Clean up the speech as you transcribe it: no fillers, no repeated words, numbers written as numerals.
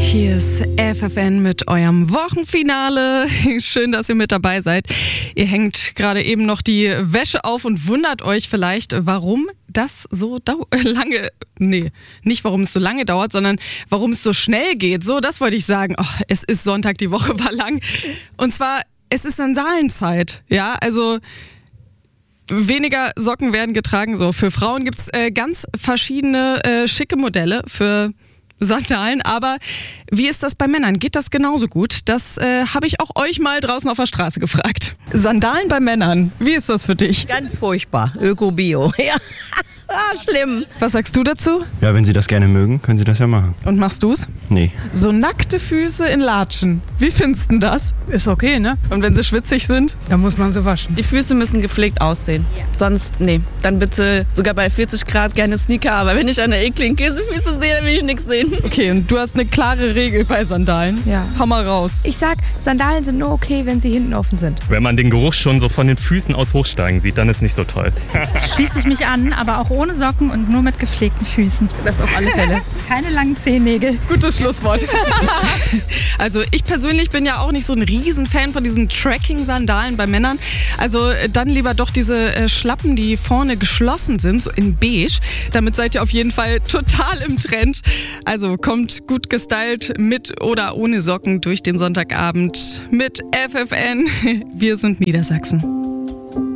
Hier ist FFN mit eurem Wochenfinale. Schön, dass ihr mit dabei seid. Ihr hängt gerade eben noch die Wäsche auf und wundert euch vielleicht, warum das so lange, nicht warum es so lange dauert, sondern warum es so schnell geht. So, das wollte ich sagen. Oh, es ist Sonntag, die Woche war lang. Und zwar, es ist Sandalenzeit. Ja, also weniger Socken werden getragen. So, für Frauen gibt es ganz verschiedene schicke Modelle für Sandalen, aber wie ist das bei Männern? Geht das genauso gut? Das habe ich auch euch mal draußen auf der Straße gefragt. Sandalen bei Männern, wie ist das für dich? Ganz furchtbar, Öko-Bio, ja. Schlimm. Was sagst du dazu? Ja, wenn Sie das gerne mögen, können Sie das ja machen. Und machst du's? Nee. So nackte Füße in Latschen, wie findest du das? Ist okay, ne? Und wenn sie schwitzig sind? Dann muss man sie waschen. Die Füße müssen gepflegt aussehen. Ja. Sonst, nee. Dann bitte sogar bei 40 Grad gerne Sneaker. Aber wenn ich eine ekligen Käsefüße sehe, dann will ich nichts sehen. Okay, und du hast eine klare Regel bei Sandalen. Ja. Hau mal raus. Ich sag, Sandalen sind nur okay, wenn sie hinten offen sind. Wenn man den Geruch schon so von den Füßen aus hochsteigen sieht, dann ist nicht so toll. Schließe ich mich an, aber auch ohne Socken und nur mit gepflegten Füßen. Das auf alle Fälle. Keine langen Zehennägel. Gutes Schlusswort. Also ich persönlich bin ja auch nicht so ein Riesenfan von diesen Trekking-Sandalen bei Männern. Also dann lieber doch diese Schlappen, die vorne geschlossen sind, so in beige. Damit seid ihr auf jeden Fall total im Trend. Also kommt gut gestylt mit oder ohne Socken durch den Sonntagabend mit FFN. Wir sind Niedersachsen.